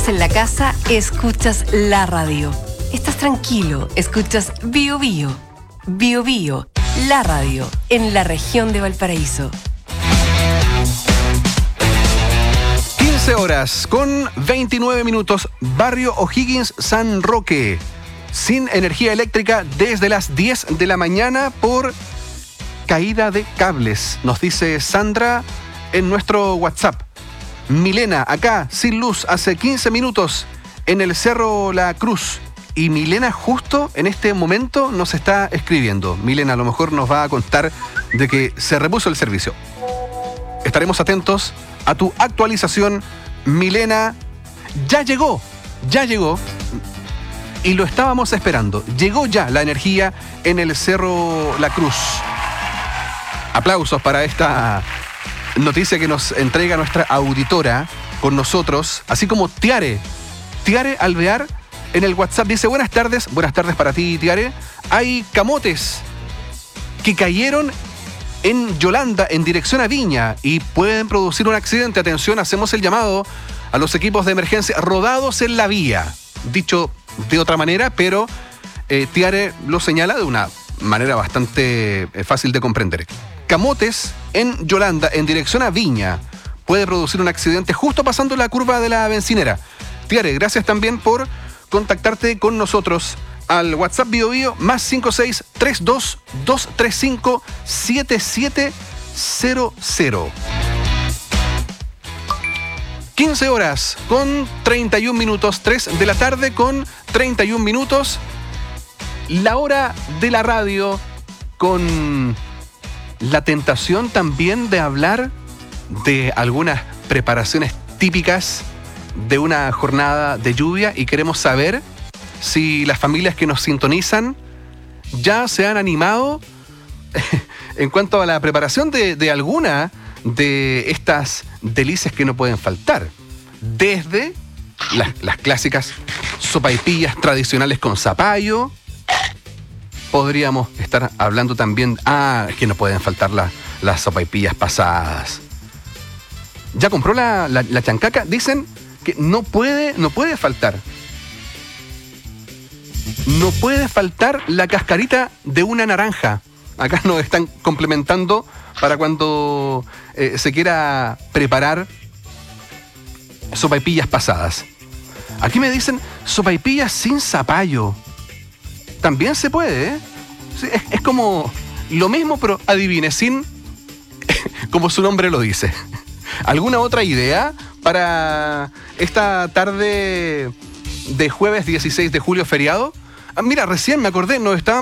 estás en la casa, escuchas la radio. Estás tranquilo, escuchas Bio Bio. Bio Bio, la radio en la región de Valparaíso. 15 horas con 29 minutos, barrio O'Higgins, San Roque. Sin energía eléctrica desde las 10 de la mañana por caída de cables, nos dice Sandra en nuestro WhatsApp. Milena, acá, sin luz, hace 15 minutos en el Cerro La Cruz. Y Milena justo en este momento nos está escribiendo. Milena a lo mejor nos va a contar de que se repuso el servicio. Estaremos atentos a tu actualización, Milena. Ya llegó. Y lo estábamos esperando. Llegó ya la energía en el Cerro La Cruz. Aplausos para esta noticia que nos entrega nuestra auditora con nosotros, así como Tiare Alvear en el WhatsApp dice: buenas tardes para ti, Tiare. Hay camotes que cayeron en Yolanda en dirección a Viña y pueden producir un accidente. Atención, hacemos el llamado a los equipos de emergencia rodados en la vía. Dicho de otra manera, pero Tiare lo señala de una manera bastante fácil de comprender. Camotes en Yolanda en dirección a Viña puede producir un accidente justo pasando la curva de la bencinera. Tiare, gracias también por contactarte con nosotros al WhatsApp Bio Bio +56 32 235 7700. 15 horas con 31 minutos, 3 de la tarde con 31 minutos. La hora de la radio con la tentación también de hablar de algunas preparaciones típicas de una jornada de lluvia, y queremos saber si las familias que nos sintonizan ya se han animado en cuanto a la preparación de alguna de estas delicias que no pueden faltar. Desde las clásicas sopaipillas tradicionales con zapallo. Podríamos estar hablando también... es que no pueden faltar las sopaipillas pasadas. ¿Ya compró la chancaca? Dicen que no puede faltar. No puede faltar la cascarita de una naranja. Acá nos están complementando para cuando se quiera preparar sopaipillas pasadas. Aquí me dicen sopaipillas sin zapallo. También se puede, ¿eh? Sí, es como lo mismo, pero adivine, sin... como su nombre lo dice. ¿Alguna otra idea para esta tarde de jueves 16 de julio, feriado? Mira, recién me acordé, nos estábamos